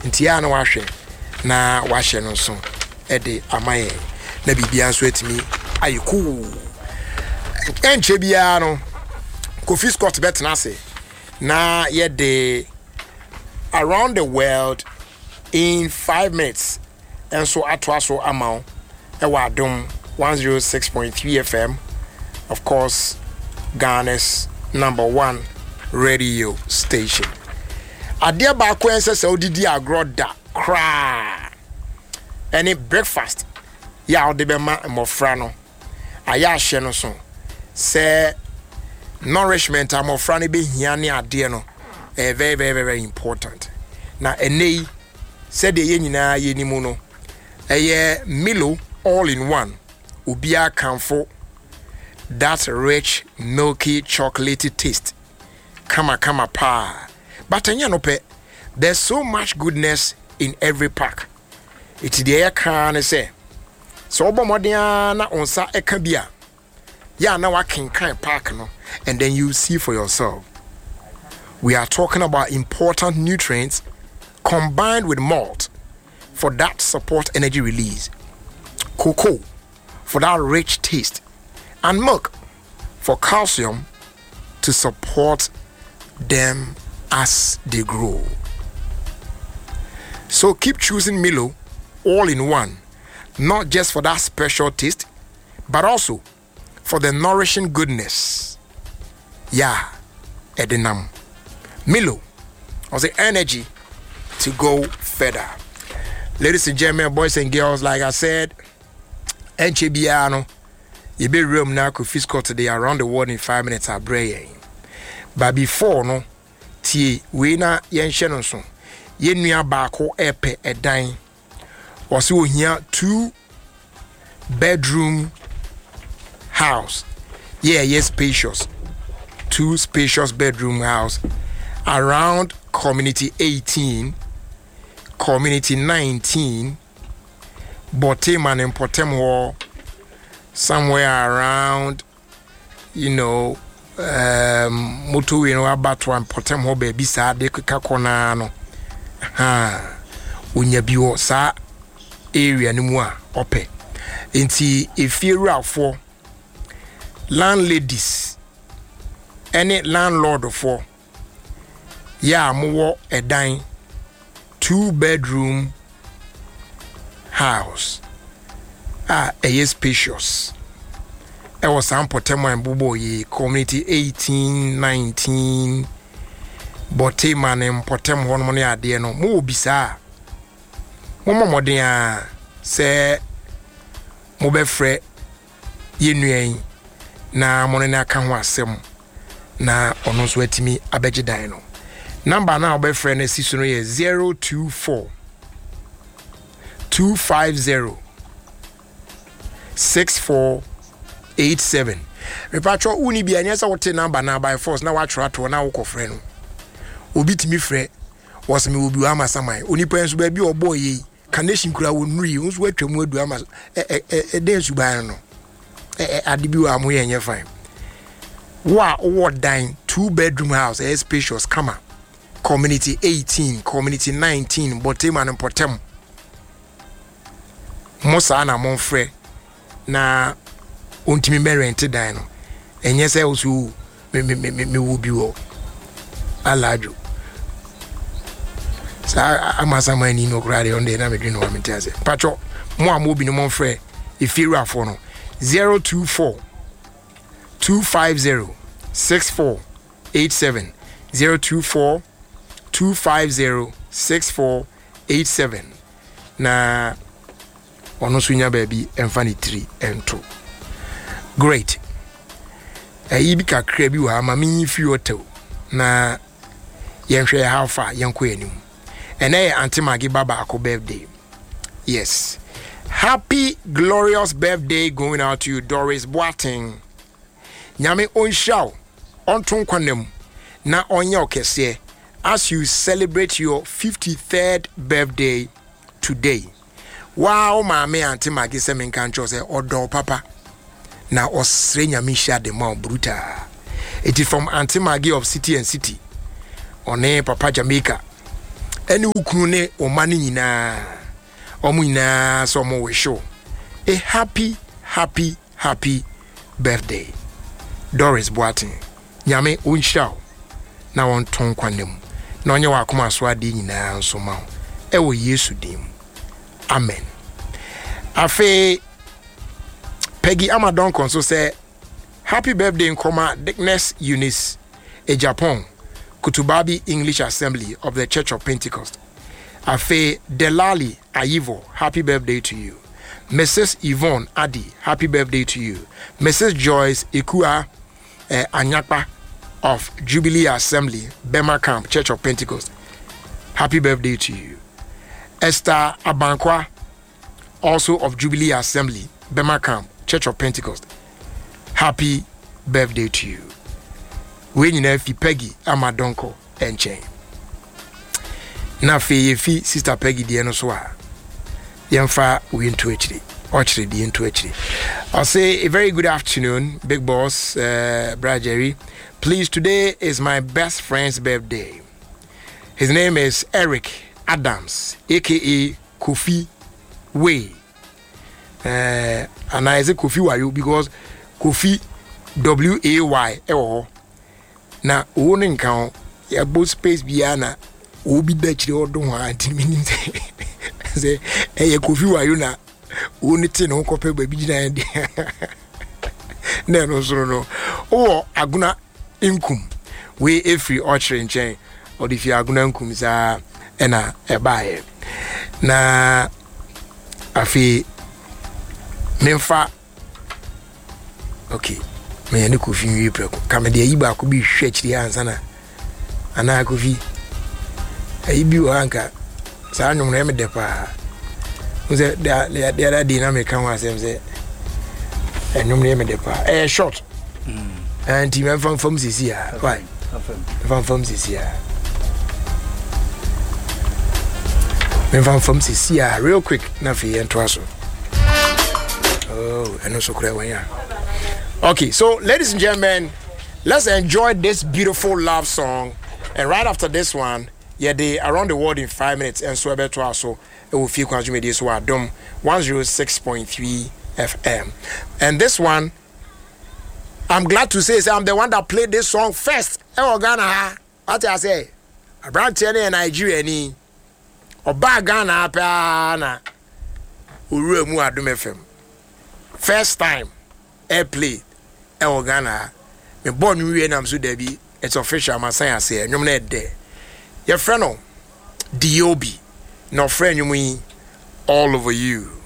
nti ya na wahwe na wahye no so ede amaye na bibia nso etimi ayiku enche bia no Kofi Scott bet na say na yede around the world in 5 minutes and so atwaso amount ewa adom 106.3 FM, of course Ghana's #1 radio station. Adia ba ko ense se odidi agro da kra any breakfast ya ode be ma mofra no aya hye no so se nourishment amofra no be hia ne ade no very very very important. Na enei said the nyina ye nimu no eye Milo all in one ubia kanfo that rich milky chocolatey taste kama pa. But anya no pe, there's so much goodness in every pack. It's the air can say so obomodia na onsa eka bia ya na wakin kan pack no, and then you see for yourself. We are talking about important nutrients combined with malt for that support energy release, cocoa for that rich taste, and milk for calcium to support them as they grow. So keep choosing Milo all in one, not just for that special taste, but also for the nourishing goodness. Yeah, Edenam. Milo was the energy to go further. Ladies and gentlemen, boys and girls, like I said, Enchebiano, you be room now Kofi Scott today around the world in 5 minutes are braying. But before no, tie we na yen so yen nua baako epe edan was we here 2-bedroom house. Yeah, yes, spacious. 2 spacious bedroom house around community 18, community 19, Boteman and Potemho, somewhere around, Mutu, about one Potemho baby, sa de kakonano. Unyabio sa area nimwa ope. Inti if you are for landladies, any landlord for more a dine 2-bedroom house. A spacious. I was some Potemo and Bubo ye community 18, 19, Boteman and Potem Honmoni adie no mo bisa. Momo modia say mo befre ye nuan na mo na ka ho asem na ono so atimi abeje dan no. Number now by friend is 024 250 6487. Repatro uni bi anyasa wote number now by force na watro ato na wo friend. Obi timi frɛ was me obi ama samai. Oni pen so ba bi obo yi kanation kura wo nuri unso atwam adu ama den suban no. Ade bi wa mo yenye fine. Wa wo dan 2-bedroom house spacious kama. Community 18, community 19, Boteman and Potem. Mosa na monfre na untimi merente dino. And yes, I also me will be all. Alajo. So I must have my no grade on the name of Mintase. Patro, more moving monfre if you are for no 024 250 6487 024 250 6487 na ono sunya baby emfani 3 and 2. Great. Ayi kakra bi wa ma me fi hotel na yenhwe how far yenko anim. Ene Auntie Maggie Baba ako birthday. Yes. Happy glorious birthday going out to you, Doris Boateng. Nyame onshaw onton kwanem na onye okese as you celebrate your 53rd birthday today. Wow, mama Auntie Maggie se menkancho se odo papa na osre nyame hia de ma bruta. It is from Auntie Maggie of City and City. One Papa Jamaica. any ukune or money na omina so mo show a happy birthday Doris Boating nyame unshao na won ton kwanem na onye wa akoma so ade nyina nso ma e wo Yesu dim amen. Afe Peggy Amadon Konso say happy birthday in Koma Dickness Eunice a Japan Kutubabi English Assembly of the Church of Pentecost. Afe Delali Ayivo, happy birthday to you. Mrs. Yvonne Adi, happy birthday to you. Mrs. Joyce Ikua Anyakpa of Jubilee Assembly, Bema Camp, Church of Pentecost, happy birthday to you. Esther Abankwa, also of Jubilee Assembly, Bema Camp, Church of Pentecost, happy birthday to you. When you know Peggy Amadonko and Chain. Na fe sister Peggy di eno so a yemfa we into actually actually di into actually. I'll say a very good afternoon, big boss Brad Jerry. Please, today is my best friend's birthday. His name is Eric Adams, aka Kofi Way. And I say Kofi Wayo because Kofi W-A-Y na owning count ya both space biana obi dachiri odon ha antimi say eh Kofi Wayo na woni tin ho kope ba bi gina ndi na no so no o aguna inkum we every orchard nchen or if you aguna inkum za ena ebae na afi memfa okay me ne Kofi wi preko kama de yi ba ko bi hwe chiri ansa na ana Kofi ayi bi wa anka sa anwum na me de pa nze de na me kan wa sem se anwum na me de pa short and me from sisi ya why from sisi ya me from sisi ya real quick na fi ento aso oh and also kura wan ya. Okay, so ladies and gentlemen, let's enjoy this beautiful love song. And right after this one, they around the world in 5 minutes. And so about to also it will feel consumed this one. 106.3 FM. And this one, I'm glad to say, I'm the one that played this song first. Ghana, what I say? A brand in Nigeria ni Oba Ghana na Uremu Adum FM. First time airplay. Ghana, me born we na so debi. It's official. My sign say, "Nyom na de." Your friend, no, Dob, no friend you me all over you.